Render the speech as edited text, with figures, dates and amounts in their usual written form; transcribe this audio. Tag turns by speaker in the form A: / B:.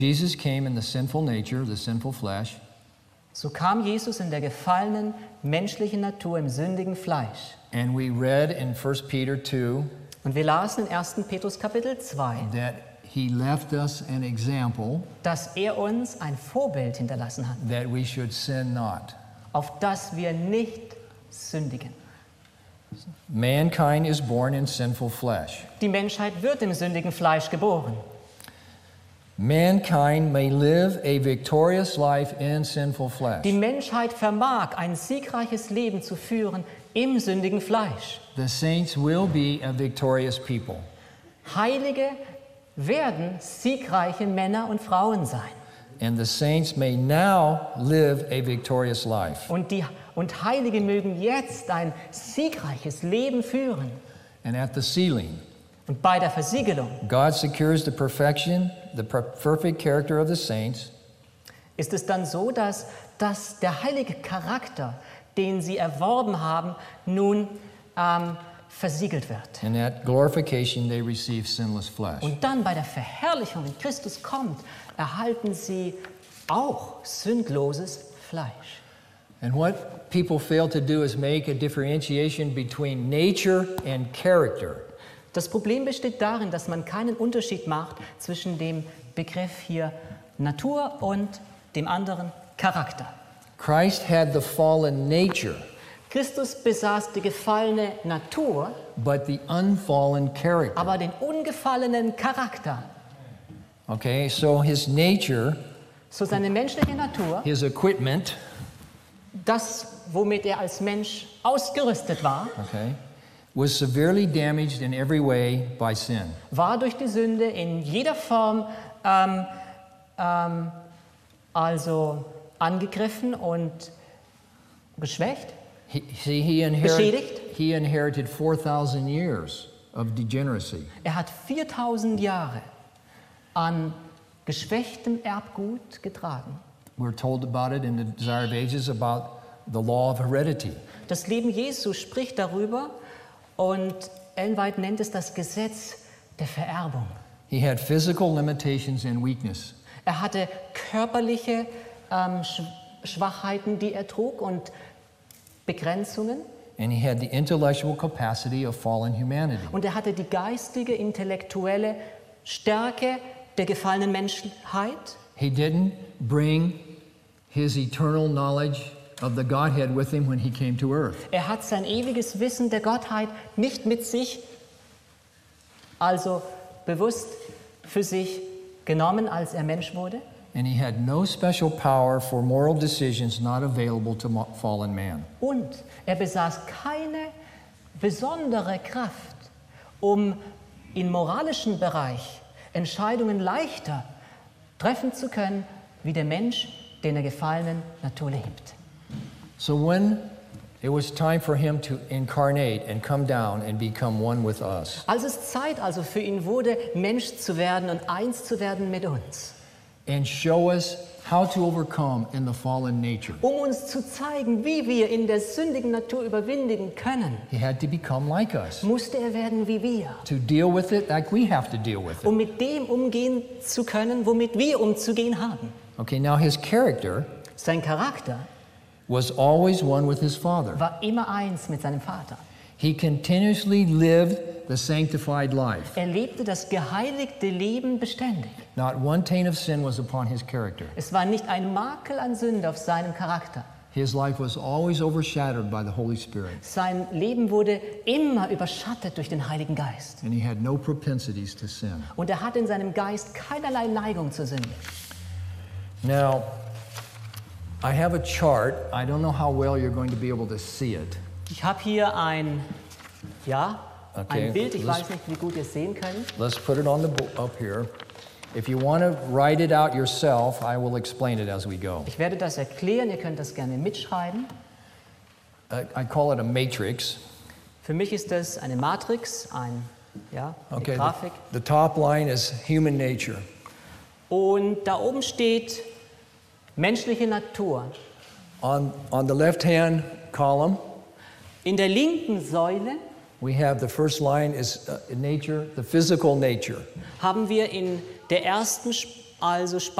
A: Jesus came in the sinful nature, the sinful flesh.
B: So kam Jesus in der gefallenen menschlichen Natur im sündigen Fleisch.
A: And we read in 1 Peter 2
B: Und wir lasen in 1. Petrus Kapitel 2,
A: that he left us an example
B: dass er uns ein Vorbild hinterlassen hat,
A: that we should sin not.
B: auf das wir nicht sündigen.
A: Mankind is born in sinful flesh.
B: Die Menschheit wird im sündigen Fleisch geboren.
A: Mankind may live a victorious life in sinful flesh.
B: Die Menschheit vermag, ein siegreiches Leben zu führen im sündigen Fleisch.
A: The saints will be a victorious people.
B: Heilige werden siegreiche Männer und Frauen sein.
A: And the saints may now live a victorious life.
B: Und Heilige mögen jetzt ein siegreiches Leben führen.
A: And at the sealing,
B: Und bei der Versiegelung
A: God secures the perfection, the perfect character of the saints.
B: ist es dann so, dass der heilige Charakter, den sie erworben haben, nun versiegelt wird.
A: And at glorification they receive sinless flesh.
B: Und dann bei der Verherrlichung, wenn Christus kommt, erhalten sie auch sündloses Fleisch.
A: And what people fail to do is make a differentiation between nature and character.
B: Das Problem besteht darin, dass man keinen Unterschied macht zwischen dem Begriff hier Natur und dem anderen Charakter.
A: Christ had the fallen nature,
B: Christus besaß die gefallene Natur,
A: but the unfallen character.
B: aber den ungefallenen Charakter.
A: Okay, so his nature,
B: So seine menschliche Natur,
A: his equipment,
B: das, womit er als Mensch ausgerüstet war,
A: okay, was severely damaged in every way by sin.
B: war durch die Sünde in jeder Form also angegriffen und geschwächt.
A: He inherited 4,000 years of degeneracy.
B: Er hat 4000 Jahre an geschwächtem Erbgut getragen.
A: We're told about it in the Desire of Ages about the law of heredity.
B: Das Leben Jesu spricht darüber und Ellen White nennt es das Gesetz der Vererbung.
A: He had physical limitations and weakness.
B: Er hatte körperliche Schwachheiten, die er trug und Begrenzungen.
A: And he had the intellectual capacity of fallen humanity.
B: Und er hatte die geistige, intellektuelle Stärke der gefallenen Menschheit.
A: He didn't bring his eternal knowledge of the Godhead with him when he came to earth.
B: Er hat sein ewiges Wissen der Gottheit nicht mit sich, also bewusst für sich genommen, als er Mensch wurde.
A: And he had no special power for moral decisions not available to fallen man.
B: Und er besaß keine besondere Kraft, um im moralischen Bereich Entscheidungen leichter treffen zu können, wie der Mensch, den der gefallenen Natur lebt.
A: So when it was time for him to incarnate and come down and become one with us,
B: Als es Zeit also für ihn wurde, Mensch zu werden und eins zu werden mit uns,
A: and show us how to overcome in the fallen nature,
B: um uns zu zeigen, wie wir in der sündigen Natur überwinden können,
A: he had to become like us,
B: musste er werden wie wir,
A: to deal with it like we have to deal with it.
B: um mit dem umgehen zu können, womit wir umzugehen haben.
A: Okay, now his character
B: Sein Charakter
A: was always one with his Father.
B: war immer eins mit seinem Vater.
A: He continuously lived the sanctified life.
B: Er lebte das geheiligte Leben beständig.
A: Not one taint of sin was upon his character.
B: Es war nicht ein Makel an Sünde auf seinem Charakter.
A: His life was always overshadowed by the Holy Spirit.
B: Sein Leben wurde immer überschattet durch den Heiligen Geist.
A: And he had no propensities to sin.
B: Und er hatte in seinem Geist keinerlei Neigung zur Sünde.
A: Now, I have a chart. I don't know how well you're going to be able to see it.
B: Ich habe hier ein
A: Okay,
B: Bild, ich weiß nicht, wie gut ihr es sehen könnt.
A: Let's put it on the up here. If you want to write it out yourself, I will explain it as we go.
B: Ich werde das erklären, ihr könnt das gerne mitschreiben.
A: I call it a matrix.
B: Für mich ist das eine Matrix, eine Grafik.
A: The top line is human nature.
B: Und da oben steht menschliche Natur.
A: On the left-hand column,
B: In der linken Säule
A: we have the first line is nature, the physical nature.
B: haben wir in der ersten Also